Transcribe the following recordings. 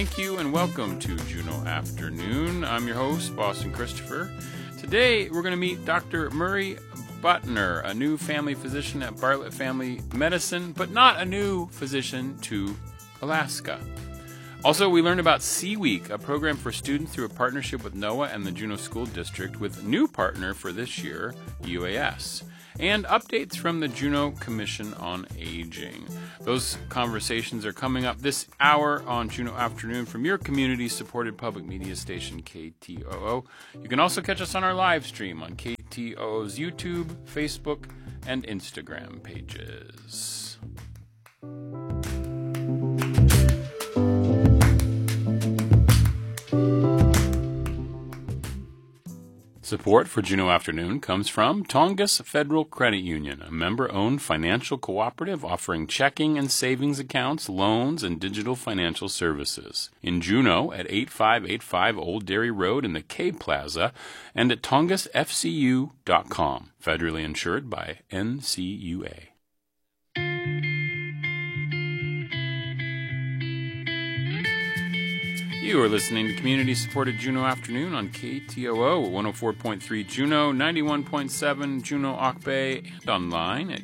Thank you and welcome to Juneau Afternoon. I'm your host, Boston Christopher. Today we're going to meet Dr. Murray Buttner, a new family physician at Bartlett Family Medicine, but not a new physician to Alaska. Also, we learned about Sea Week, a program for students through a partnership with NOAA and the Juneau School District with a new partner for this year, UAS. And updates from the Juneau Commission on Aging. Those conversations are coming up this hour on Juneau Afternoon from your community-supported public media station, KTOO. You can also catch us on our live stream on KTOO's YouTube, Facebook, and Instagram pages. Support for Juneau Afternoon comes from Tongass Federal Credit Union, a member-owned financial cooperative offering checking and savings accounts, loans, and digital financial services. In Juneau at 8585 Old Dairy Road in the K Plaza and at tongassfcu.com. Federally insured by NCUA. You are listening to community-supported Juneau Afternoon on KTOO, 104.3 Juneau, 91.7 Juneau Auk Bay, and online at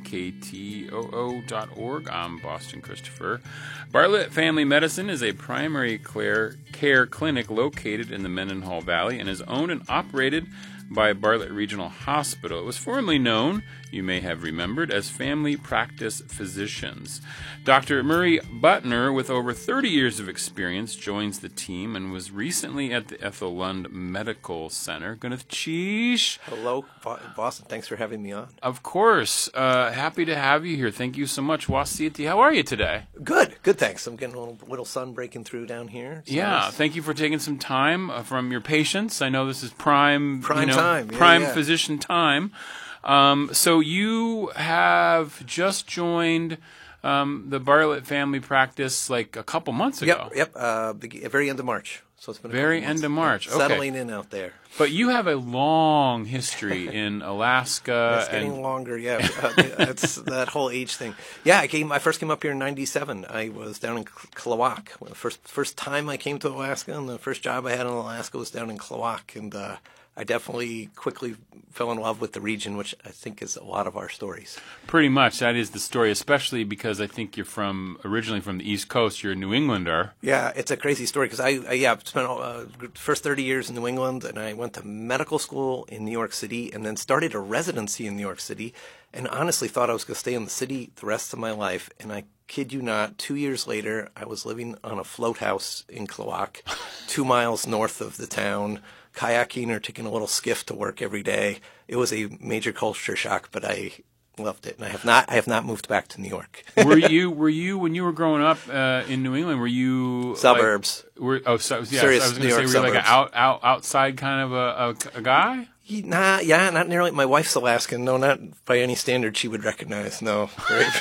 ktoo.org. I'm Boston Christopher. Bartlett Family Medicine is a primary care clinic located in the Mendenhall Valley and is owned and operated by Bartlett Regional Hospital. It was formerly known, you may have remembered, as Family Practice Physicians. Dr. Murray Buttner, with over 30 years of experience, joins the team and was recently at the Ethel Lund Medical Center. Gwyneth Cheesh. Hello, Boston. Thanks for having me on. Of course. Happy to have you here. Thank you so much. Wasiti, how are you today? Good, thanks. I'm getting a little sun breaking through down here. So yeah, nice. Thank you for taking some time from your patients. I know this is prime time. Physician time. So you have just joined the Bartlett Family Practice like a couple months ago. Yep. Very end of March. So it's been very end of March. Okay. Settling in out there. But you have a long history in Alaska. It's getting longer. Yeah, that's that whole age thing. Yeah, I first came up here in '97. I was down in Klawock. First time I came to Alaska, and the first job I had in Alaska was down in Klawock, and I definitely quickly fell in love with the region, which I think is a lot of our stories. Pretty much, that is the story, especially because I think you're originally from the East Coast. You're a New Englander. Yeah, it's a crazy story because I spent the first 30 years in New England, and I went to medical school in New York City, and then started a residency in New York City, and honestly thought I was going to stay in the city the rest of my life, and I kid you not, 2 years later, I was living on a float house in Klawock, 2 miles north of the town, kayaking or taking a little skiff to work every day. It was a major culture shock, but I loved it, and I have not moved back to New York. Were you when you were growing up in New England? Were you suburbs? Serious I was going to say, were you like an outside kind of a guy? Not nearly. My wife's Alaskan. No, not by any standard she would recognize. No,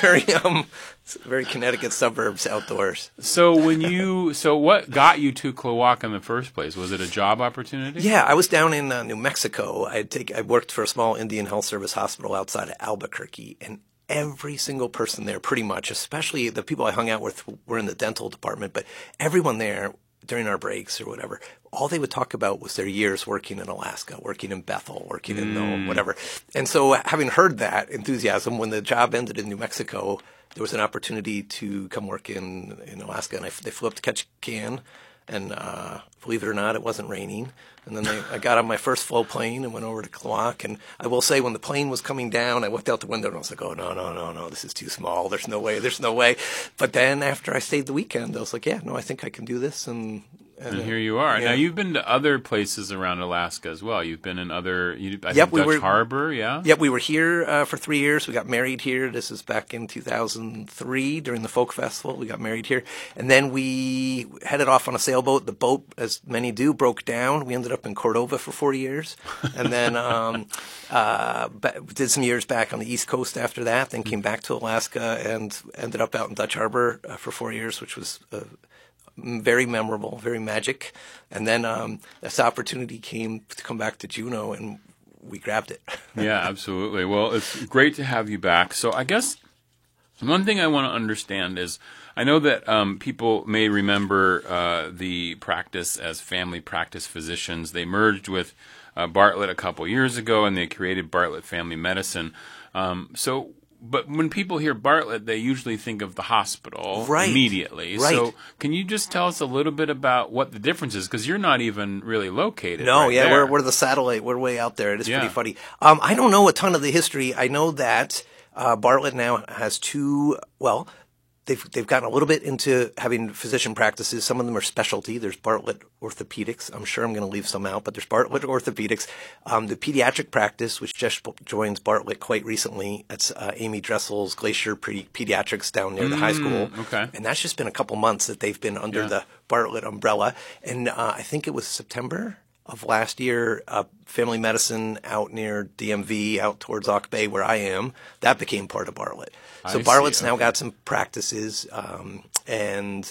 very Connecticut suburbs outdoors. So what got you to Klawock in the first place? Was it a job opportunity? Yeah, I was down in New Mexico. I worked for a small Indian Health Service hospital outside of Albuquerque, and every single person there, pretty much, especially the people I hung out with, were in the dental department, but everyone there, during our breaks or whatever, all they would talk about was their years working in Alaska, working in Bethel, working in Nome, whatever. And so having heard that enthusiasm, when the job ended in New Mexico, there was an opportunity to come work in Alaska, and they flew up to Ketchikan, and believe it or not, it wasn't raining. And then I got on my first flow plane and went over to Klawock. And I will say, when the plane was coming down, I looked out the window and I was like, oh, no, this is too small. There's no way. But then after I stayed the weekend, I was like, yeah, no, I think I can do this. And here you are. Yeah. Now, you've been to other places around Alaska as well. You've been in other, Dutch Harbor, yeah? Yep, we were here for 3 years. We got married here. This is back in 2003 during the Folk Festival. We got married here. And then we headed off on a sailboat. The boat, as many do, broke down. We ended up in Cordova for 4 years. And then did some years back on the East Coast after that, then came back to Alaska and ended up out in Dutch Harbor for 4 years, which was very memorable, very magic. And then this opportunity came to come back to Juneau, and we grabbed it. Yeah, absolutely. Well, it's great to have you back. So I guess One thing I want to understand is, I know that people may remember the practice as family practice physicians. They merged with Bartlett a couple years ago, and they created Bartlett Family Medicine. But when people hear Bartlett, they usually think of the hospital immediately. Right. So can you just tell us a little bit about what the difference is? Because you're not even really located. No, right yeah, there. we're the satellite. We're way out there. It is pretty funny. I don't know a ton of the history. I know that Bartlett now has two. Well, they've gotten a little bit into having physician practices. Some of them are specialty. There's Bartlett Orthopedics. I'm sure I'm going to leave some out, but there's Bartlett Orthopedics. The pediatric practice, which just joins Bartlett quite recently, that's Amy Dressel's Glacier Pediatrics down near the high school. Okay. And that's just been a couple months that they've been under the Bartlett umbrella. And I think it was September of last year, family medicine out near DMV, out towards Auk Bay, where I am, that became part of Bartlett. So Bartlett's now got some practices, and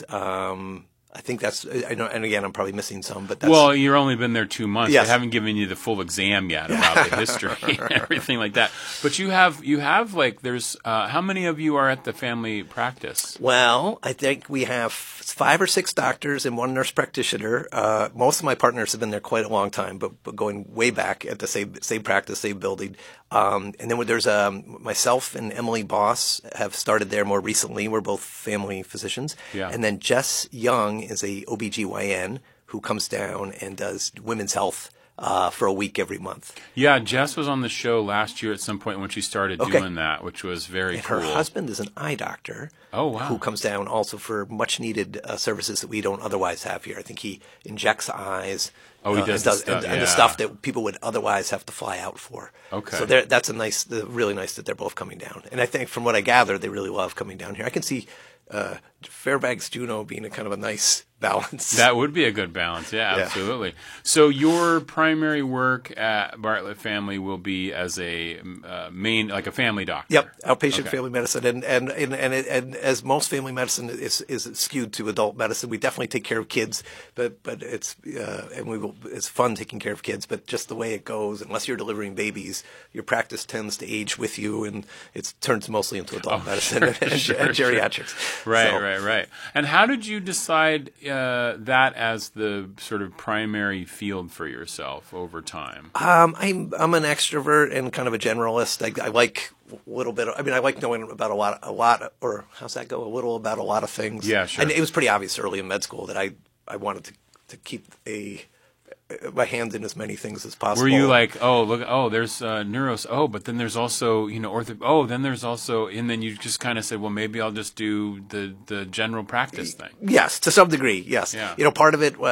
I think that's. I know, and again, I'm probably missing some, but that's, well, you've only been there 2 months. Yes. They haven't given you the full exam yet about the history and everything like that. But you have like, there's how many of you are at the family practice? Well, I think we have 5 or 6 doctors and 1 nurse practitioner. Most of my partners have been there quite a long time, but going way back at the same practice, same building. And then there's myself and Emily Boss have started there more recently. We're both family physicians. Yeah. And then Jess Young is a OBGYN who comes down and does women's health for a week every month. Yeah, Jess was on the show last year at some point when she started doing that, which was very cool. Her husband is an eye doctor. Oh, wow. Who comes down also for much needed services that we don't otherwise have here. I think he injects eyes. Oh, he does and the stuff that people would otherwise have to fly out for. Okay. So that's really nice that they're both coming down. And I think from what I gather, they really love coming down here. I can see Fairbanks Juneau being a kind of a nice balance. That would be a good balance. Yeah, absolutely. So your primary work at Bartlett Family will be as a like a family doctor. Yep, outpatient family medicine, and as most family medicine is skewed to adult medicine, we definitely take care of kids, but it's it's fun taking care of kids. But just the way it goes, unless you're delivering babies, your practice tends to age with you, and it turns mostly into adult medicine and geriatrics. Right. And how did you decide that as the sort of primary field for yourself over time? I'm an extrovert and kind of a generalist. I like a little bit. I mean, I like knowing about a lot, or how's that go? A little about a lot of things. Yeah, sure. And it was pretty obvious early in med school that I wanted to keep my hands in as many things as possible. Were you like, oh, look, oh, there's neuros, oh, but then there's also, ortho, oh, then there's also, and then you just kind of said, well, maybe I'll just do the general practice thing. Yes, to some degree, yes. Yeah. Part of it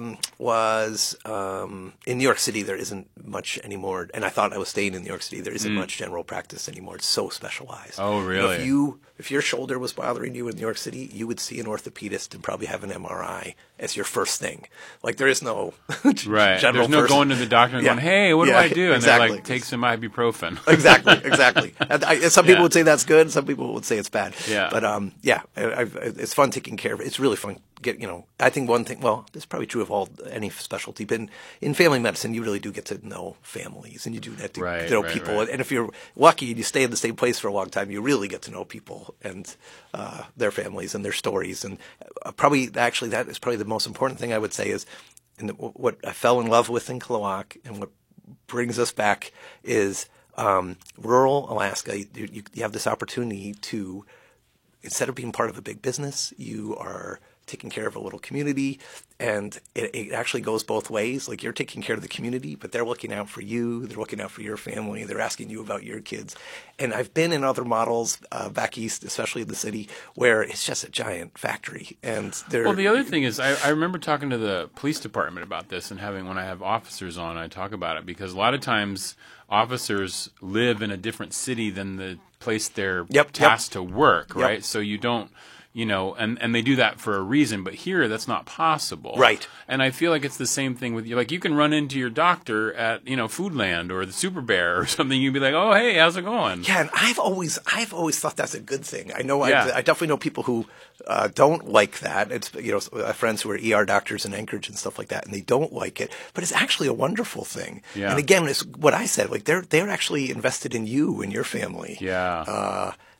was in New York City there isn't much anymore, and I thought I was staying in New York City. There isn't much general practice anymore. It's so specialized. Oh, really? If your shoulder was bothering you in New York City, you would see an orthopedist and probably have an MRI as your first thing. Like, there is no right. There's no going to the doctor and going, hey, what do I do? And exactly. they're like, take some ibuprofen. Exactly. Some people would say that's good. Some people would say it's bad. Yeah. But it's fun taking care of it. It's really fun. I think one thing. Well, this is probably true of any specialty, but in family medicine, you really do get to know families, and you do get to know people. Right. And if you're lucky and you stay in the same place for a long time, you really get to know people and their families and their stories. And actually, that is probably the most important thing I would say is, and what I fell in love with in Klawock, and what brings us back is rural Alaska. You have this opportunity to, instead of being part of a big business, you are taking care of a little community, and it actually goes both ways. Like, you're taking care of the community, but they're looking out for you. They're looking out for your family. They're asking you about your kids. And I've been in other models back east, especially in the city, where it's just a giant factory. And well, the other thing is, I remember talking to the police department about this, and when I have officers on, I talk about it, because a lot of times officers live in a different city than the place they're tasked to work, right? Yep. So you don't. And they do that for a reason, but here that's not possible. Right. And I feel like it's the same thing with you. Like, you can run into your doctor at, Foodland or the Super Bear or something. You'd be like, oh, hey, how's it going? Yeah, and I've always thought that's a good thing. I know I definitely know people who don't like that. It's friends who are ER doctors in Anchorage and stuff like that, and they don't like it. But it's actually a wonderful thing. Yeah. And again, it's what I said. Like, they're actually invested in you and your family. Yeah.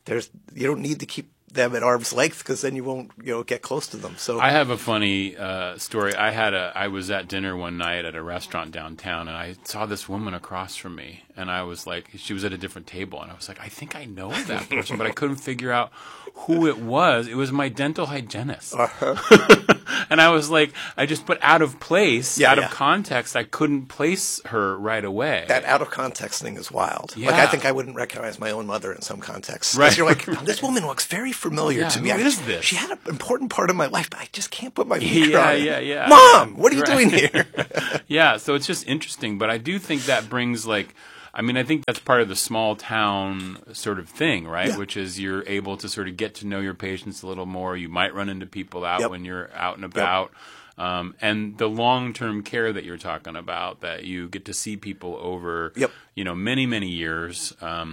you don't need to keep them at arm's length because then you won't get close to them. So I have a funny story. I was at dinner one night at a restaurant downtown, and I saw this woman across from me, and I was like, she was at a different table, and I was like, I think I know that person, but I couldn't figure out who it was. It was my dental hygienist. And I was like, I just put out of place, out of context. I couldn't place her right away. That out of context thing is wild. Yeah. Like, I think I wouldn't recognize my own mother in some contexts. Right. You're like, this woman looks very familiar to me. Who is this? She had an important part of my life, but I just can't put my finger on it. Yeah. Mom, what are you doing here? Yeah, so it's just interesting. But I do think that brings I think that's part of the small town sort of thing, right? Yeah. Which is you're able to sort of get to know your patients a little more. You might run into people out when you're out and about. And the long-term care that you're talking about, that you get to see people over, many, many years.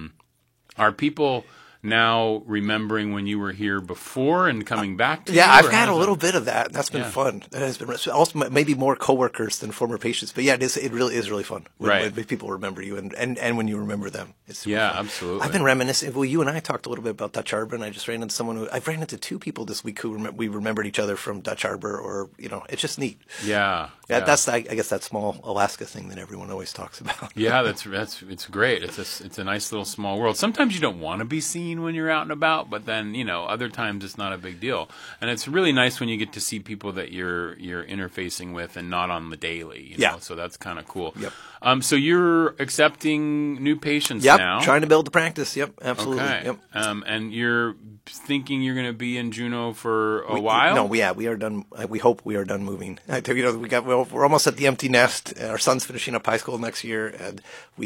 Are people now remembering when you were here before and coming back to you? Yeah, I've had a little bit of that, and that's been fun. That has been also maybe more coworkers than former patients, but it really is really fun when people remember you and when you remember them. It's super fun. Absolutely. I've been reminiscing. Well, you and I talked a little bit about Dutch Harbor, and I just ran into someone I've ran into two people this week who we remembered each other from Dutch Harbor, or it's just neat. That's I guess that small Alaska thing that everyone always talks about. Yeah, it's great. It's a nice little small world. Sometimes you don't want to be seen when you're out and about, but then other times it's not a big deal. And it's really nice when you get to see people that you're interfacing with and not on the daily. So that's kind of cool. Yep. So you're accepting new patients now. Yep. Trying to build the practice. Yep. Absolutely. Okay. Yep. And you're thinking you're going to be in Juneau for a while? No, we are done. We hope we are done moving. We're almost at the empty nest. Our son's finishing up high school next year, and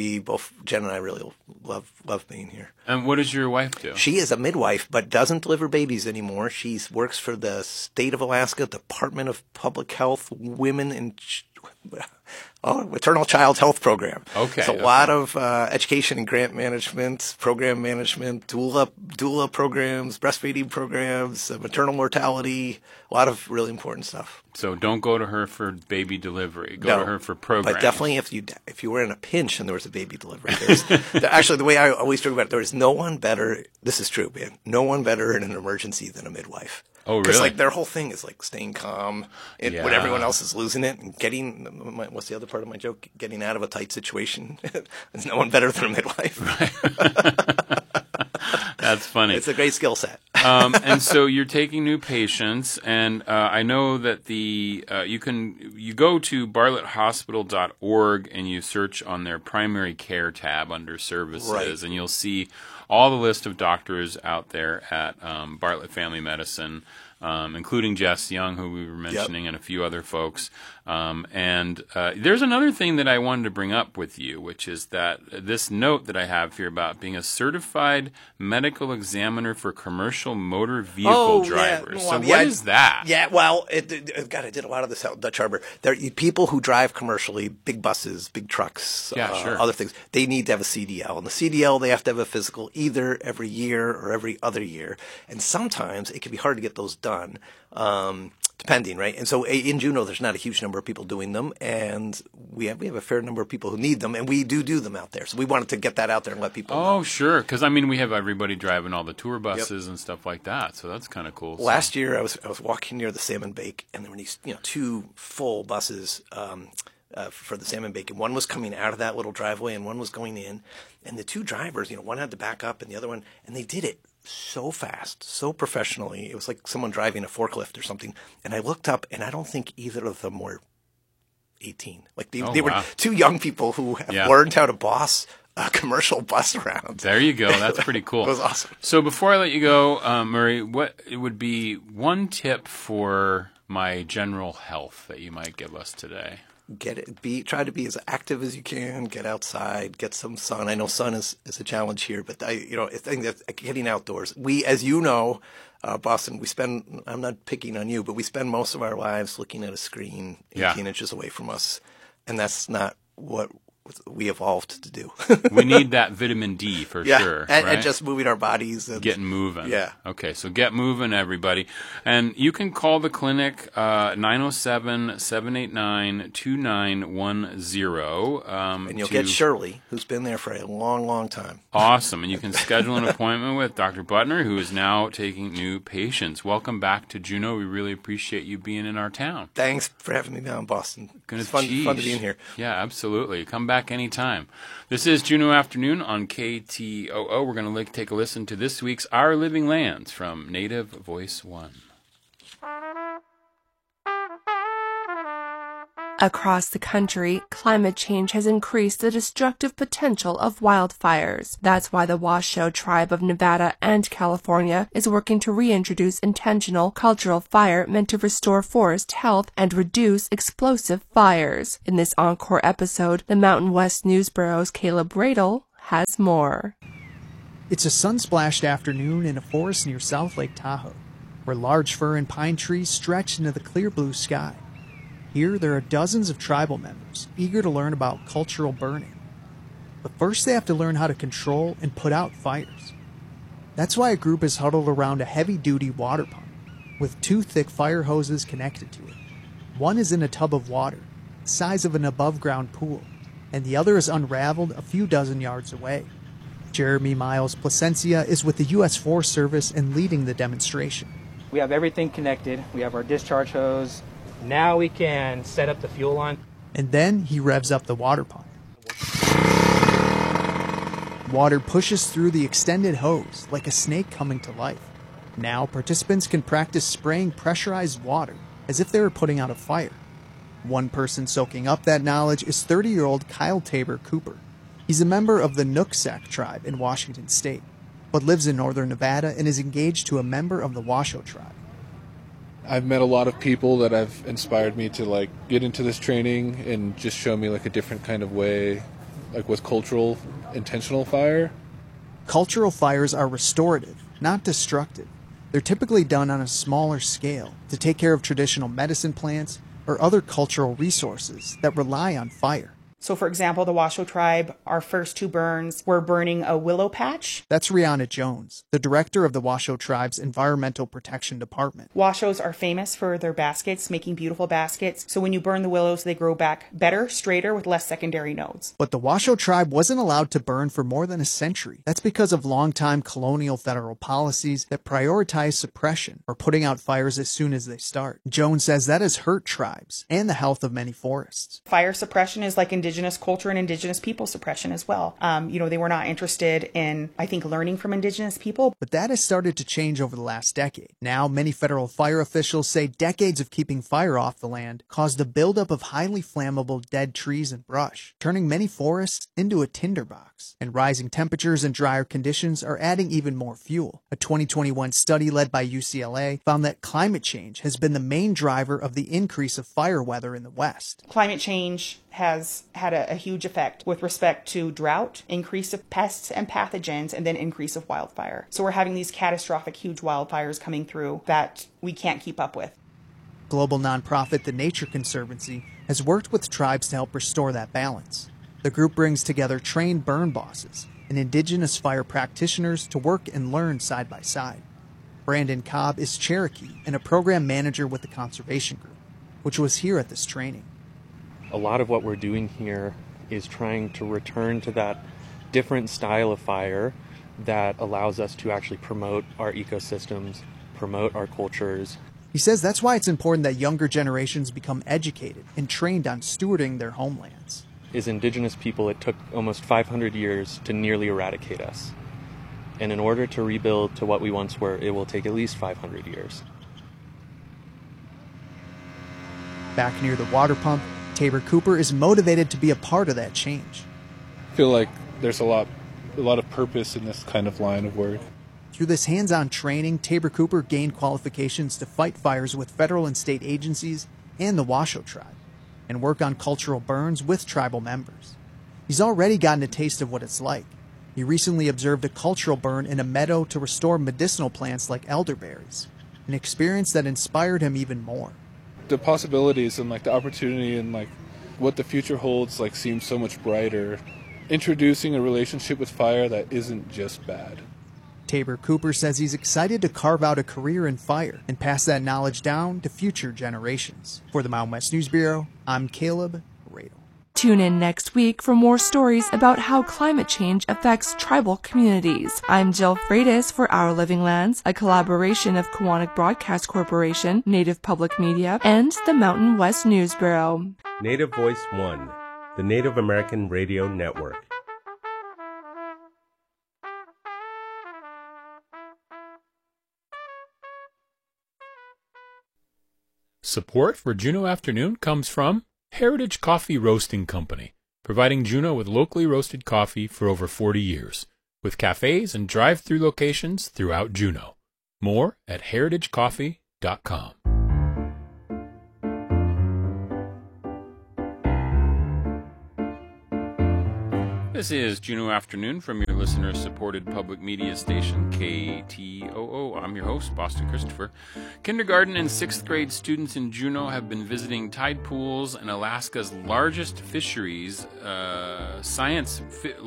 Jen and I really love being here. And what does your wife do? She is a midwife, but doesn't deliver babies anymore. She works for the state of Alaska Department of Public Health Women and Maternal Child Health Program. Okay. It's a lot of education and grant management, program management, doula programs, breastfeeding programs, maternal mortality, a lot of really important stuff. So don't go to her for baby delivery. Go to her for programs. But definitely if you were in a pinch and there was a baby delivery. Actually, the way I always talk about it, there is no one better, this is true, man, no one better in an emergency than a midwife. Oh, really? Because their whole thing is staying calm when everyone else is losing it and getting, what's the other part of my joke? Getting out of a tight situation. There's no one better than a midwife. Right. That's funny. It's a great skill set. And so you're taking new patients, and I know that you go to bartletthospital.org and you search on their primary care tab under services, and you'll see all the list of doctors out there at Bartlett Family Medicine, including Jess Young, who we were mentioning, and a few other folks. And there's another thing that I wanted to bring up with you, which is that this note that I have here about being a certified medical examiner for commercial motor vehicle drivers. So what is that? Yeah, well, God, I did a lot of this out in Dutch Harbor. There are people who drive commercially, big buses, big trucks, other things. They need to have a CDL. And the CDL, they have to have a physical either every year or every other year. And sometimes it can be hard to get those done. Depending, right? And so in Juneau, there's not a huge number of people doing them, and we have a fair number of people who need them, and we do them out there. So we wanted to get that out there and let people know. Oh, sure. Because, we have everybody driving all the tour buses and stuff like that, so that's kind of cool. Last year, I was walking near the Salmon Bake, and there were these two full buses for the Salmon Bake, and one was coming out of that little driveway, and one was going in. And the two drivers, one had to back up, and the other one, and they did it so fast, so professionally. It was like someone driving a forklift or something. And I looked up, and I don't think either of them were 18. They were two young people who have learned how to boss a commercial bus around. There you go. That's pretty cool. It was awesome. So before I let you go, Murray, what would be one tip for my general health that you might give us today? Try to be as active as you can. Get outside, get some sun. I know sun is a challenge here, but I think that getting outdoors. We, as you know, Boston, I'm not picking on you, but we spend most of our lives looking at a screen 18 inches away from us, and that's not what we evolved to do. We need that vitamin D for sure. And, right? and just moving our bodies. And, getting moving. Yeah. Okay, so get moving, everybody. And you can call the clinic 907-789-2910. And you'll get Shirley, who's been there for a long, long time. Awesome. And you can schedule an appointment with Dr. Butner, who is now taking new patients. Welcome back to Juneau. We really appreciate you being in our town. Thanks for having me down in Boston. It's fun to be in here. Yeah, absolutely. Come back anytime. This is Juneau Afternoon on KTOO. We're going to take a listen to this week's Our Living Lands from Native Voice One. Across the country, climate change has increased the destructive potential of wildfires. That's why the Washoe Tribe of Nevada and California is working to reintroduce intentional cultural fire meant to restore forest health and reduce explosive fires. In this encore episode, the Mountain West News Bureau's Caleb Radel has more. It's a sun-splashed afternoon in a forest near South Lake Tahoe, where large fir and pine trees stretch into the clear blue sky. Here, there are dozens of tribal members eager to learn about cultural burning. But first, they have to learn how to control and put out fires. That's why a group is huddled around a heavy-duty water pump, with 2 thick fire hoses connected to it. One is in a tub of water, the size of an above-ground pool, and the other is unraveled a few dozen yards away. Jeremy Miles Placencia is with the U.S. Forest Service and leading the demonstration. We have everything connected. We have our discharge hose. Now we can set up the fuel line. And then he revs up the water pump. Water pushes through the extended hose like a snake coming to life. Now participants can practice spraying pressurized water as if they were putting out a fire. One person soaking up that knowledge is 30-year-old Kyle Tabor Cooper. He's a member of the Nooksack tribe in Washington State, but lives in northern Nevada and is engaged to a member of the Washoe tribe. I've met a lot of people that have inspired me to get into this training and just show me a different kind of way, with cultural intentional fire. Cultural fires are restorative, not destructive. They're typically done on a smaller scale to take care of traditional medicine plants or other cultural resources that rely on fire. So, for example, the Washoe tribe, our first 2 burns were burning a willow patch. That's Rihanna Jones, the director of the Washoe tribe's Environmental Protection Department. Washoes are famous for their baskets, making beautiful baskets. So when you burn the willows, they grow back better, straighter, with less secondary nodes. But the Washoe tribe wasn't allowed to burn for more than a century. That's because of longtime colonial federal policies that prioritize suppression or putting out fires as soon as they start. Jones says that has hurt tribes and the health of many forests. Fire suppression is like indigenous culture and indigenous people suppression as well. They were not interested in, I think, learning from indigenous people. But that has started to change over the last decade. Now, many federal fire officials say decades of keeping fire off the land caused a buildup of highly flammable dead trees and brush, turning many forests into a tinderbox. And rising temperatures and drier conditions are adding even more fuel. A 2021 study led by UCLA found that climate change has been the main driver of the increase of fire weather in the West. Climate change has had a huge effect with respect to drought, increase of pests and pathogens, and then increase of wildfire. So we're having these catastrophic huge wildfires coming through that we can't keep up with. Global nonprofit The Nature Conservancy has worked with tribes to help restore that balance. The group brings together trained burn bosses and indigenous fire practitioners to work and learn side by side. Brandon Cobb is Cherokee and a program manager with the Conservation Group, which was here at this training. A lot of what we're doing here is trying to return to that different style of fire that allows us to actually promote our ecosystems, promote our cultures. He says that's why it's important that younger generations become educated and trained on stewarding their homelands. As indigenous people, it took almost 500 years to nearly eradicate us. And in order to rebuild to what we once were, it will take at least 500 years. Back near the water pump, Tabor Cooper is motivated to be a part of that change. I feel like there's a lot of purpose in this kind of line of work. Through this hands-on training, Tabor Cooper gained qualifications to fight fires with federal and state agencies and the Washoe tribe, and work on cultural burns with tribal members. He's already gotten a taste of what it's like. He recently observed a cultural burn in a meadow to restore medicinal plants like elderberries, an experience that inspired him even more. The possibilities and the opportunity and what the future holds seems so much brighter. Introducing a relationship with fire that isn't just bad. Tabor Cooper says he's excited to carve out a career in fire and pass that knowledge down to future generations. For the Mountain West News Bureau, I'm Caleb Radel. Tune in next week for more stories about how climate change affects tribal communities. I'm Jill Freitas for Our Living Lands, a collaboration of Kiwanis Broadcast Corporation, Native Public Media, and the Mountain West News Bureau. Native Voice One, the Native American Radio Network. Support for Juneau Afternoon comes from Heritage Coffee Roasting Company, providing Juneau with locally roasted coffee for over 40 years, with cafes and drive-through locations throughout Juneau. More at heritagecoffee.com. This is Juneau Afternoon from your listener-supported public media station, KTOO. I'm your host, Boston Christopher. Kindergarten and 6th grade students in Juneau have been visiting tide pools and Alaska's largest fisheries science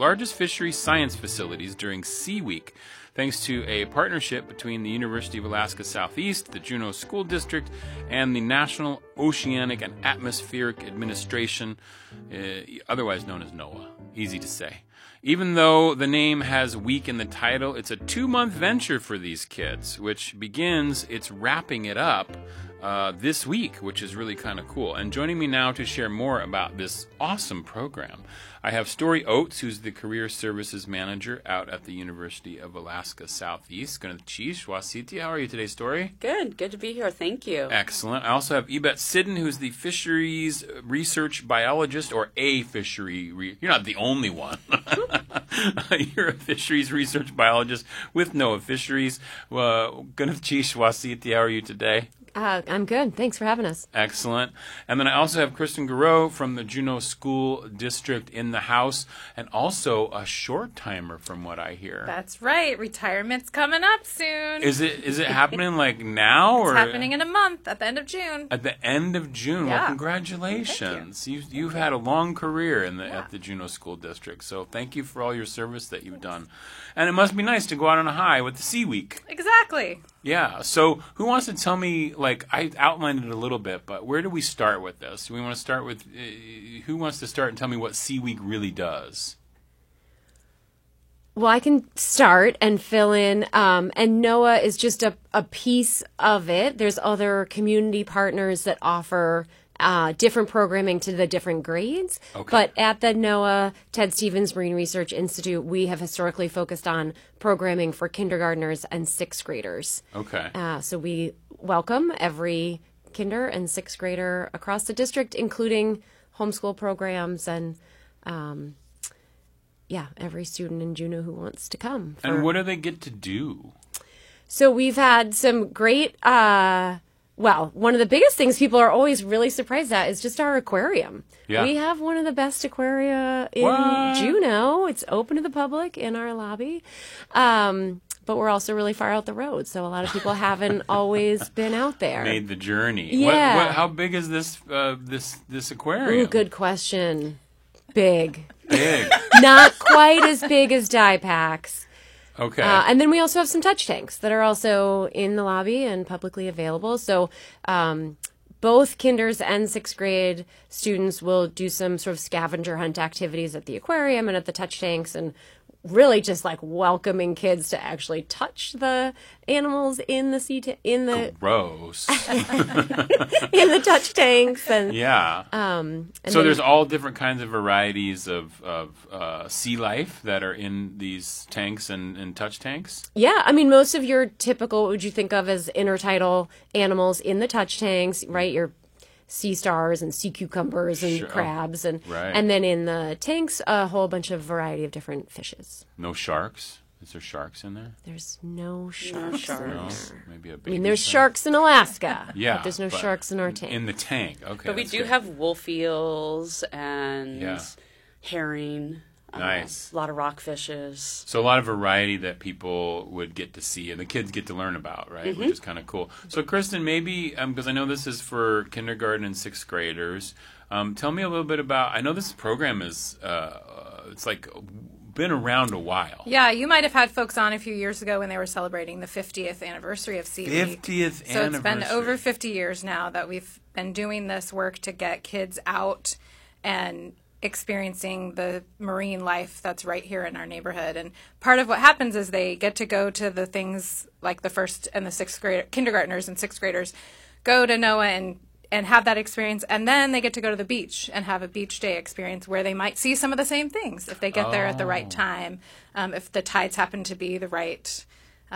facilities during Sea Week, thanks to a partnership between the University of Alaska Southeast, the Juneau School District, and the National Oceanic and Atmospheric Administration, otherwise known as NOAA. Easy to say. Even though the name has week in the title, it's a 2-month venture for these kids, which begins its wrapping it up this week, which is really kind of cool. And joining me now to share more about this awesome program, I have Story Oates, who's the Career Services Manager out at the University of Alaska Southeast. How are you today, Story? Good to be here. Thank you. Excellent. I also have Ebet Sidden, who's the Fisheries Research Biologist, or a fishery. You're not the only one. You're a Fisheries Research Biologist with NOAA Fisheries. How are you today? I'm good. Thanks for having us. Excellent. And then I also have Kristen Garreau from the Juneau School District in the house, and also a short timer from what I hear. That's right. Retirement's coming up soon. Is it happening now? It's happening in a month, at the end of June. At the end of June. Yeah. Well, congratulations. You've had a long career at the Juneau School District, so thank you for all your service that you've done. And it must be nice to go out on a high with the Sea Week. Exactly. Yeah. So who wants to tell me, I outlined it a little bit, but where do we start with this? We want to start with, who wants to start and tell me what Sea Week really does? Well, I can start and fill in, and NOAA is just a piece of it. There's other community partners that offer different programming to the different grades. Okay. But at the NOAA Ted Stevens Marine Research Institute, we have historically focused on programming for kindergartners and 6th graders. Okay. So we welcome every kinder and 6th grader across the district, including homeschool programs and, every student in Juneau who wants to come. And what do they get to do? So we've had some great... one of the biggest things people are always really surprised at is just our aquarium. Yeah. We have one of the best aquaria in Juneau. It's open to the public in our lobby. But we're also really far out the road, so a lot of people haven't always been out there. Made the journey. Yeah. How big is this aquarium? Ooh, good question. Big. Big. Not quite as big as DiePax. Okay. And then we also have some touch tanks that are also in the lobby and publicly available. So both kinders and 6th grade students will do some sort of scavenger hunt activities at the aquarium and at the touch tanks, and really just welcoming kids to actually touch the animals in the gross in the touch tanks. And yeah. So there's all different kinds of varieties of sea life that are in these tanks and touch tanks. Yeah, I mean, most of your typical, what would you think of as intertidal animals in the touch tanks, right? Your sea stars and sea cucumbers and crabs, and then in the tanks a whole bunch of variety of different fishes. No sharks? Is there sharks in there? There's no sharks. No, maybe a baby. I mean, there's sharks in Alaska. Yeah, but there's no sharks in our tank. In the tank, okay. But we do have wolf eels and herring. Nice. A lot of rockfishes. So a lot of variety that people would get to see and the kids get to learn about, right? Which is kind of cool. So Kristen, maybe, because I know this is for kindergarten and sixth graders, tell me a little bit about, I know this program is, it's like been around a while. Yeah, you might have had folks on a few years ago when they were celebrating the 50th anniversary of Sea Week. 50th So it's been anniversary. over 50 years now that we've been doing this work to get kids out and experiencing the marine life that's right here in our neighborhood. And part of what happens is they get to go to the things like the first and the sixth grade kindergartners and sixth graders go to NOAA and have that experience, and then they get to go to the beach and have a beach day experience where they might see some of the same things if they get there at the right time, if the tides happen to be the right,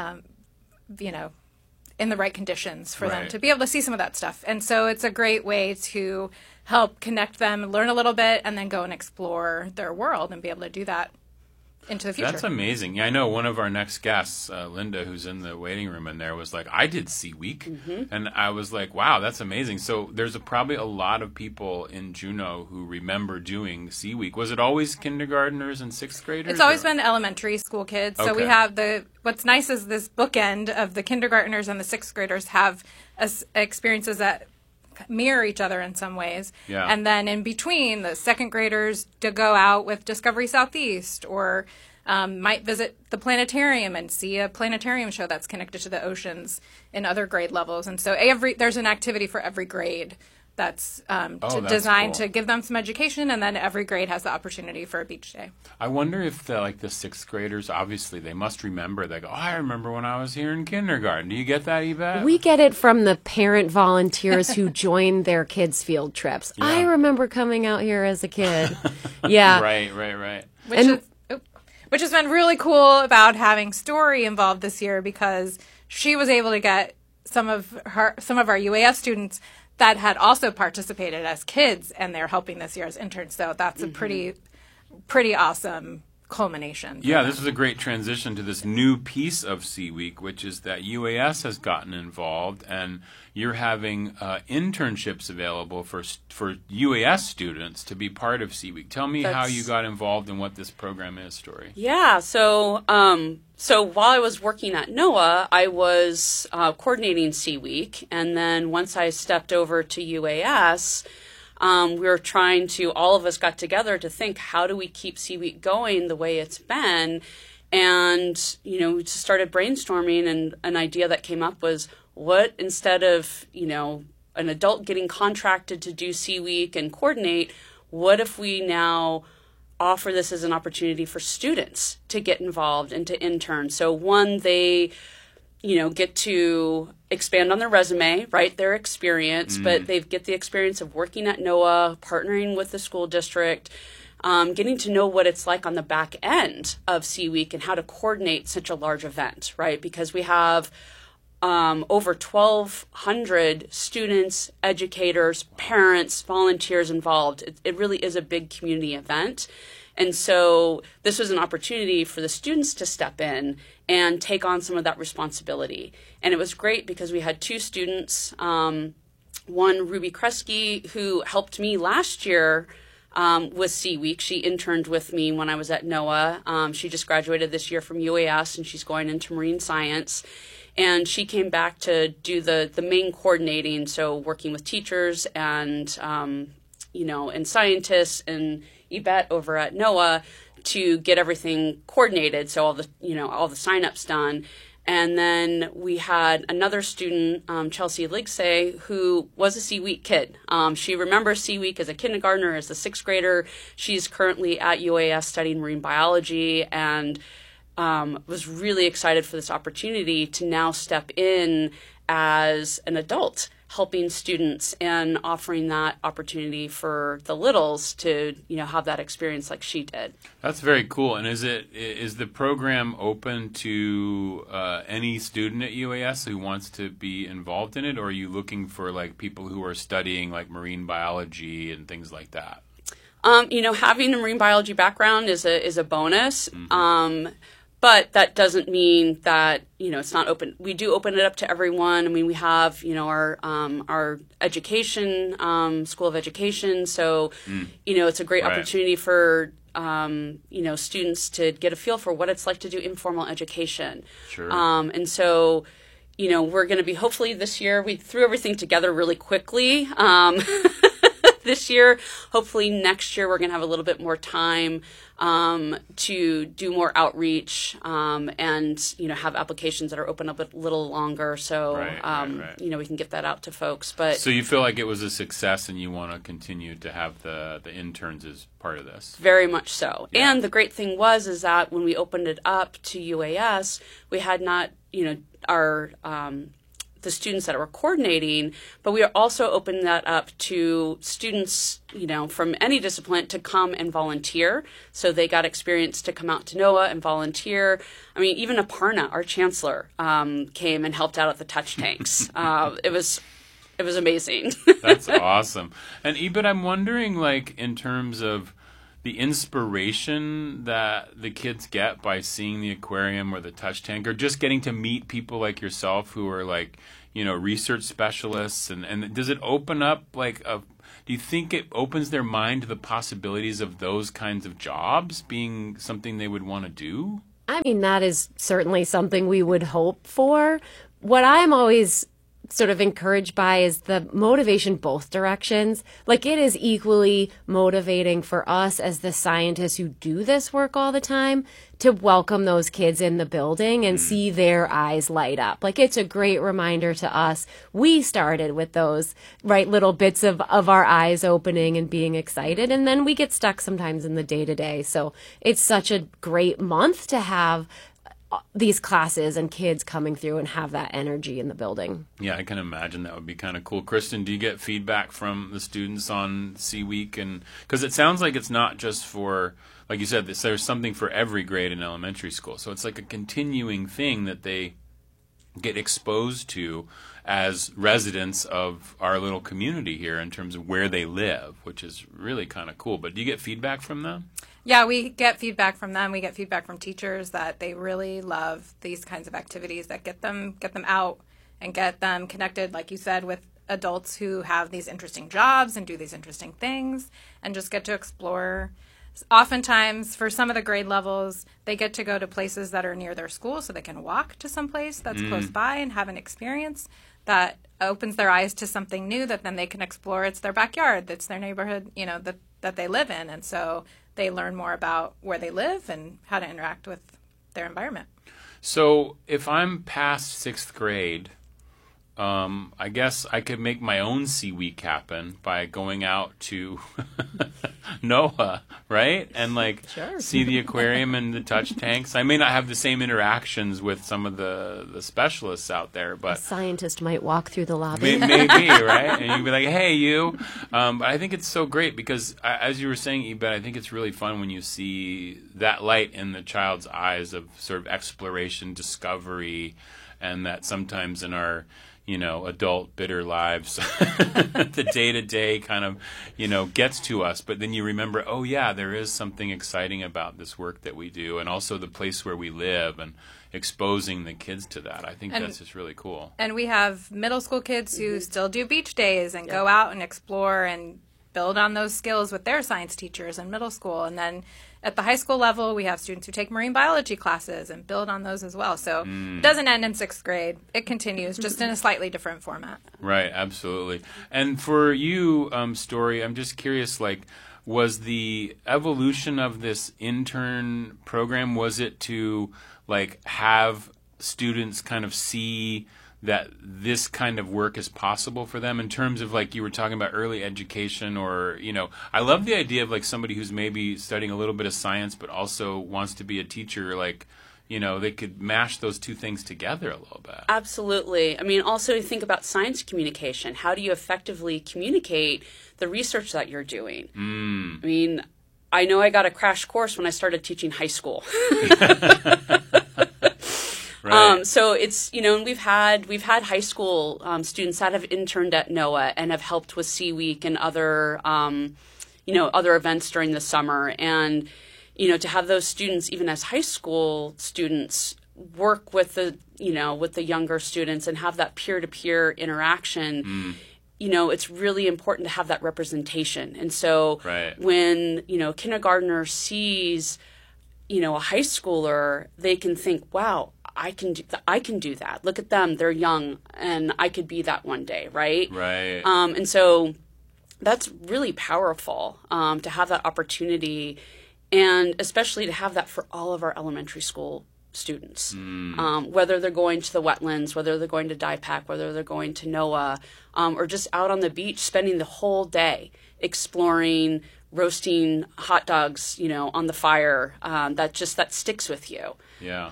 in the right conditions for them to be able to see some of that stuff. And so it's a great way to help connect them, learn a little bit, and then go and explore their world and be able to do that into the future. That's amazing. Yeah, I know one of our next guests, Linda, who's in the waiting room in there, was like, I did Sea Week. And I was like, wow, that's amazing. So there's probably a lot of people in Juneau who remember doing Sea Week. Was it always kindergartners and sixth graders? It's always been elementary school kids. So we have what's nice is this bookend of the kindergartners and the sixth graders have experiences that mirror each other in some ways. Yeah. And then in between, the second graders to go out with Discovery Southeast or might visit the planetarium and see a planetarium show that's connected to the oceans in other grade levels. And so there's an activity for every grade that's designed to give them some education, and then every grade has the opportunity for a beach day. I wonder if the sixth graders, obviously they must remember. They go, I remember when I was here in kindergarten. Do you get that, Yvette? We get it from the parent volunteers who join their kids' field trips. Yeah. I remember coming out here as a kid. Yeah. Right. Which has been really cool about having Story involved this year, because she was able to get some of our UAS students that had also participated as kids, and they're helping this year as interns. So that's a pretty awesome culmination. Yeah, this is a great transition to this new piece of Sea Week, which is that UAS has gotten involved, and you're having internships available for UAS students to be part of Sea Week. Tell me how you got involved and what this program is, Story. Yeah, so while I was working at NOAA, I was coordinating Sea Week, and then once I stepped over to UAS, we were trying to, all of us got together to think, how do we keep Sea Week going the way it's been? And, we just started brainstorming, and an idea that came up was, what, instead of, an adult getting contracted to do Sea Week and coordinate, what if we now offer this as an opportunity for students to get involved and to intern? So one, they get to expand on their resume, right, their experience, but they get the experience of working at NOAA, partnering with the school district, getting to know what it's like on the back end of Sea Week and how to coordinate such a large event, right? Because we have over 1,200 students, educators, parents, volunteers involved. It really is a big community event. And so this was an opportunity for the students to step in and take on some of that responsibility. And it was great because we had two students, one, Ruby Kresge, who helped me last year with Sea Week. She interned with me when I was at NOAA. She just graduated this year from UAS, and she's going into marine science. And she came back to do the main coordinating, so working with teachers and, and scientists and Yvette over at NOAA to get everything coordinated, so all the signups done. And then we had another student, Chelsea Ligsay, who was a Sea Week kid. She remembers Sea Week as a kindergartner, as a sixth grader. She's currently at UAS studying marine biology, and was really excited for this opportunity to now step in as an adult, helping students and offering that opportunity for the littles to, have that experience like she did. That's very cool. And is the program open to any student at UAS who wants to be involved in it, or are you looking for people who are studying marine biology and things like that? Having a marine biology background is a bonus. Mm-hmm. But that doesn't mean that, it's not open. We do open it up to everyone. I mean, we have, our education, School of Education. So, it's a great opportunity for students to get a feel for what it's like to do informal education. Sure. And so, we're going to be, hopefully this year, we threw everything together really quickly. This year, hopefully next year, we're going to have a little bit more time to do more outreach and have applications that are open up a little longer, so right. we can get that out to folks. But so you feel like it was a success, and you want to continue to have the interns as part of this? Very much so. Yeah. And the great thing is that when we opened it up to UAS, we had not our the students that were coordinating, but we are also opening that up to students, from any discipline to come and volunteer. So they got experience to come out to NOAA and volunteer. I mean, even Aparna, our chancellor, came and helped out at the touch tanks. It was amazing. That's awesome. And Ebert, I'm wondering, in terms of the inspiration that the kids get by seeing the aquarium or the touch tank, or just getting to meet people like yourself who are research specialists, and does it open up do you think it opens their mind to the possibilities of those kinds of jobs being something they would want to do? I mean, that is certainly something we would hope for. What I'm always sort of encouraged by is the motivation both directions. It is equally motivating for us as the scientists who do this work all the time to welcome those kids in the building and see their eyes light up. It's a great reminder to us. We started with those little bits of our eyes opening and being excited, and then we get stuck sometimes in the day-to-day. So it's such a great month to have these classes and kids coming through and have that energy in the building. Yeah, I can imagine that would be kind of cool. Kristen, do you get feedback from the students on Sea Week? And because it sounds like it's not just for, like you said, there's something for every grade in elementary school. So it's like a continuing thing that they get exposed to as residents of our little community here in terms of where they live, which is really kind of cool. But do you get feedback from them? Yeah, we get feedback from them. We get feedback from teachers that they really love these kinds of activities that get them out and get them connected, like you said, with adults who have these interesting jobs and do these interesting things and just get to explore. Oftentimes, for some of the grade levels, they get to go to places that are near their school so they can walk to some place that's close by and have an experience that opens their eyes to something new that then they can explore. It's their backyard, it's their neighborhood, that they live in. And so they learn more about where they live and how to interact with their environment. So if I'm past 6th grade, I guess I could make my own Sea Week happen by going out to NOAA, right? And sure. See the aquarium and the touch tanks. I may not have the same interactions with some of the specialists out there, but a scientist might walk through the lobby. Maybe, right? And you'd be like, hey, you. But I think it's so great because, as you were saying, Ebet, I think it's really fun when you see that light in the child's eyes of sort of exploration, discovery, and that sometimes in our adult bitter lives, the day-to-day kind of, gets to us. But then you remember, oh, yeah, there is something exciting about this work that we do, and also the place where we live and exposing the kids to that. I think that's just really cool. And we have middle school kids who still do beach days and go out and explore and build on those skills with their science teachers in middle school. And then at the high school level, we have students who take marine biology classes and build on those as well. So it doesn't end in 6th grade. It continues, just in a slightly different format. Right, absolutely. And for you, Story, I'm just curious, was the evolution of this intern program, was it to, have students kind of see that this kind of work is possible for them in terms of you were talking about early education, or I love the idea of somebody who's maybe studying a little bit of science but also wants to be a teacher, they could mash those two things together a little bit. Absolutely. I mean, also you think about science communication. How do you effectively communicate the research that you're doing? I mean, I know I got a crash course when I started teaching high school. Right. So it's, and we've had high school students that have interned at NOAA and have helped with Sea Week and other, other events during the summer. And, to have those students, even as high school students, work with the younger students and have that peer-to-peer interaction it's really important to have that representation. And so when, kindergartner sees, a high schooler, they can think, wow, I can do that. Look at them. They're young and I could be that one day. Right. Right. And so that's really powerful, to have that opportunity, and especially to have that for all of our elementary school students, whether they're going to the wetlands, whether they're going to DIPAC, whether they're going to NOAA, or just out on the beach spending the whole day exploring, roasting hot dogs, on the fire. That sticks with you. Yeah.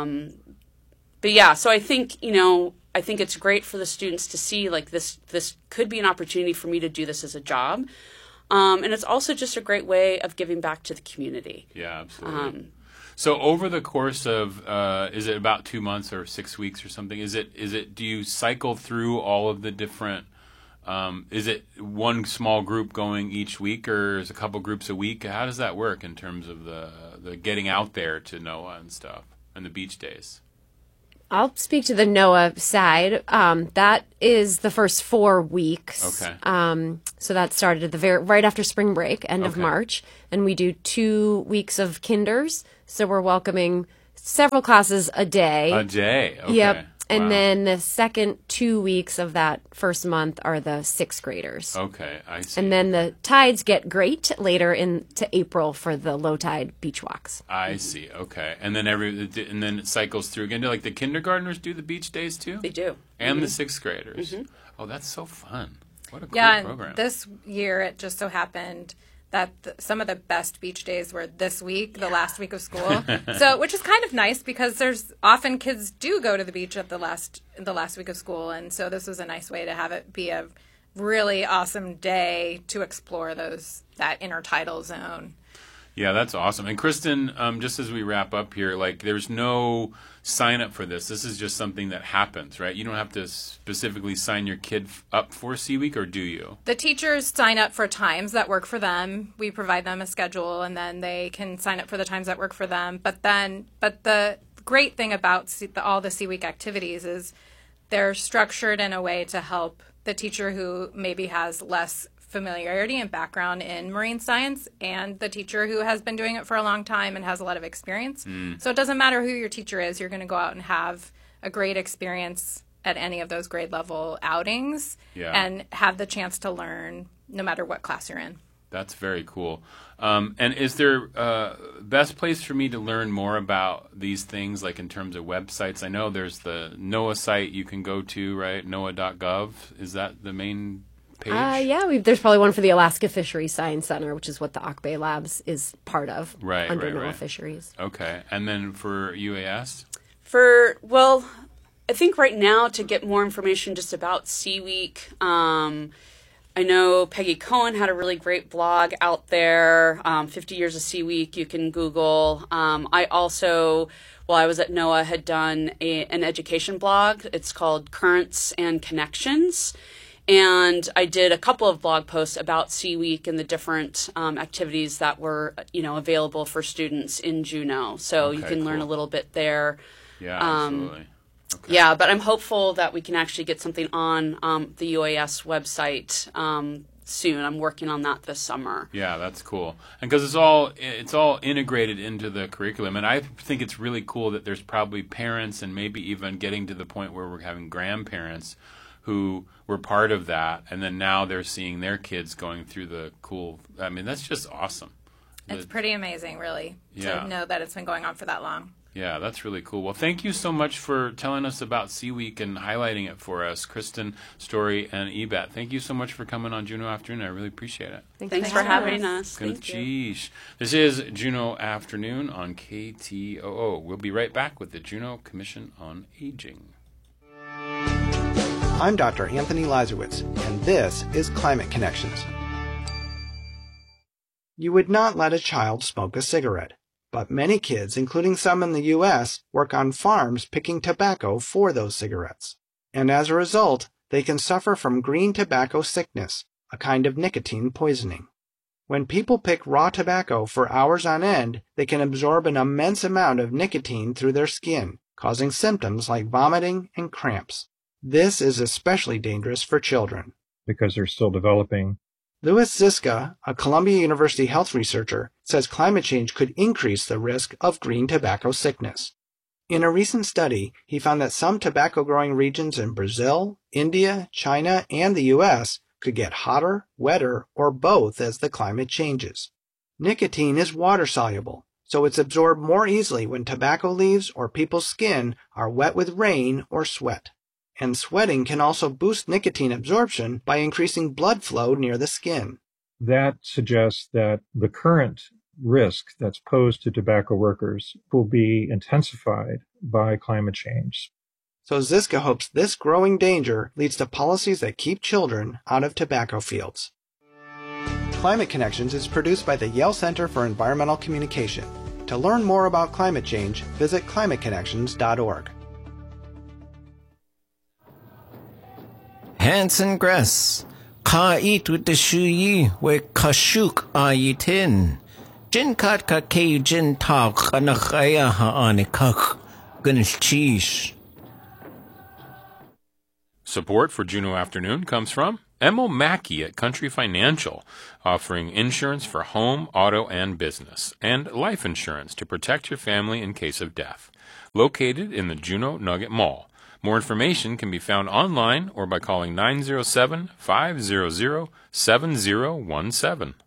But yeah, so I think, I think it's great for the students to see like this could be an opportunity for me to do this as a job. And it's also just a great way of giving back to the community. Yeah, absolutely. So over the course of, is it about 2 months or 6 weeks or something? Do you cycle through all of the different, is it one small group going each week, or is a couple groups a week? How does that work in terms of the getting out there to NOAA and stuff and the beach days? I'll speak to the NOAA side. That is the first 4 weeks. Okay. So that started at right after spring break, end of March, and we do 2 weeks of kinders. So we're welcoming several classes a day. A day. Okay. Yep. And Wow. then the second 2 weeks of that first month are the 6th graders. Okay, I see. And then the tides get great later into April for the low tide beach walks. I see. Okay, and then it cycles through again. Do like the kindergartners do the beach days too? They do. And the 6th graders. Oh, that's so fun! What a cool program. And this year it just so happened that some of the best beach days were this week, the last week of school. So, which is kind of nice because there's often kids do go to the beach at the last week of school, and so this was a nice way to have it be a really awesome day to explore that intertidal zone. Yeah, that's awesome. And Kristen, just as we wrap up here, like there's no sign up for this. This is just something that happens, right? You don't have to specifically sign your kid up for Sea Week, or do you? The teachers sign up for times that work for them. We provide them a schedule, and then they can sign up for the times that work for them. But the great thing about all the Sea Week activities is they're structured in a way to help the teacher who maybe has less familiarity and background in marine science, and the teacher who has been doing it for a long time and has a lot of experience. So it doesn't matter who your teacher is, you're going to go out and have a great experience at any of those grade level outings and have the chance to learn no matter what class you're in. That's very cool. And is there best place for me to learn more about these things, like in terms of websites? I know there's the NOAA site you can go to, right? NOAA.gov. Is that the main page? There's probably one for the Alaska Fisheries Science Center, which is what the Auk Bay Labs is part of, under NOAA Fisheries. Okay. And then for UAS? I think right now to get more information just about Sea Week, I know Peggy Cohen had a really great blog out there, 50 Years of Sea Week, you can Google. I also, while I was at NOAA, had done an education blog. It's called Currents and Connections. And I did a couple of blog posts about Sea Week and the different activities that were, available for students in Juneau. So you can learn a little bit there. Yeah, absolutely. Okay. Yeah, but I'm hopeful that we can actually get something on the UAS website soon. I'm working on that this summer. Yeah, that's cool. And because it's all integrated into the curriculum, and I think it's really cool that there's probably parents and maybe even getting to the point where we're having grandparents who were part of that, and then now they're seeing their kids going through the cool. I mean, that's just awesome. It's pretty amazing, really, to know that it's been going on for that long. Yeah, that's really cool. Well, thank you so much for telling us about Sea Week and highlighting it for us, Kristen, Story, and Ebet. Thank you so much for coming on Juneau Afternoon. I really appreciate it. Thanks for having us. Thank you. This is Juneau Afternoon on KTOO. We'll be right back with the Juneau Commission on Aging. I'm Dr. Anthony Lazarowitz, and this is Climate Connections. You would not let a child smoke a cigarette. But many kids, including some in the U.S., work on farms picking tobacco for those cigarettes. And as a result, they can suffer from green tobacco sickness, a kind of nicotine poisoning. When people pick raw tobacco for hours on end, they can absorb an immense amount of nicotine through their skin, causing symptoms like vomiting and cramps. This is especially dangerous for children. because they're still developing. Louis Ziska, a Columbia University health researcher, says climate change could increase the risk of green tobacco sickness. In a recent study, he found that some tobacco-growing regions in Brazil, India, China, and the U.S. could get hotter, wetter, or both as the climate changes. Nicotine is water-soluble, so it's absorbed more easily when tobacco leaves or people's skin are wet with rain or sweat. And sweating can also boost nicotine absorption by increasing blood flow near the skin. That suggests that the current risk that's posed to tobacco workers will be intensified by climate change. So Ziska hopes this growing danger leads to policies that keep children out of tobacco fields. Climate Connections is produced by the Yale Center for Environmental Communication. To learn more about climate change, visit climateconnections.org. Hansen Gress, ka eat with the shuyi we kashuk ayitin. Jin kat ka ke jin tak anakaya ha anikak gunchish. Support for Juneau Afternoon comes from Emil Mackey at Country Financial, offering insurance for home, auto, and business, and life insurance to protect your family in case of death. Located in the Juneau Nugget Mall. More information can be found online or by calling 907-500-7017.